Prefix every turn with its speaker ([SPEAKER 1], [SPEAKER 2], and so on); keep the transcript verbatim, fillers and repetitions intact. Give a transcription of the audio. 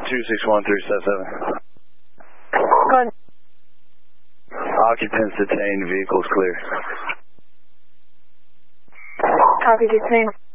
[SPEAKER 1] two six one three seven seven.
[SPEAKER 2] Go ahead.
[SPEAKER 1] Occupants detained, vehicles clear.
[SPEAKER 2] Copy, detained.